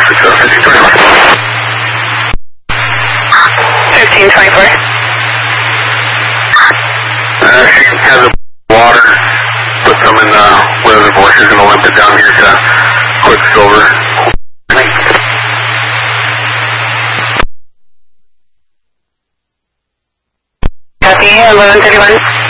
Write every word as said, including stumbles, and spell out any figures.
It's uh, fifteen twenty-four. fifteen twenty-four. Uh, she has the water, put them in the reservoir. She's going to limp it down here to Quicksilver. Copy, eleven thirty-one.